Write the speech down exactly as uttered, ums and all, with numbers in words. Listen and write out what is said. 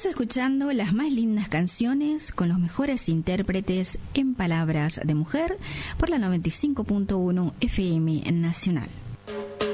Estás escuchando las más lindas canciones con los mejores intérpretes en palabras de mujer por la noventa y cinco punto uno F M Nacional.